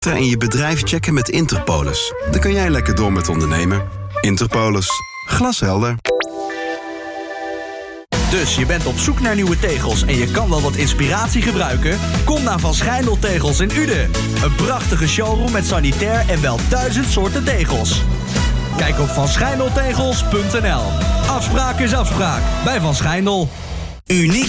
en je bedrijf checken met Interpolis. Dan kan jij lekker door met ondernemen. Interpolis. Glashelder. Dus je bent op zoek naar nieuwe tegels en je kan wel wat inspiratie gebruiken? Kom naar Van Schijndel Tegels in Uden. Een prachtige showroom met sanitair en wel 1000 soorten tegels. Kijk op vanschijndeltegels.nl. Afspraak is afspraak bij Van Schijndel. Uniek